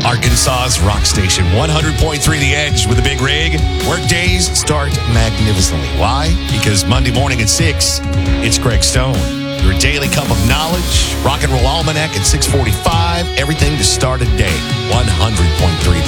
Arkansas's rock station, 100.3 The Edge with the Big Rig. Workdays start magnificently. Why? Because Monday morning at 6, it's Greg Stone. Your daily cup of knowledge, rock and roll almanac at 6:45. Everything to start a day. 100.3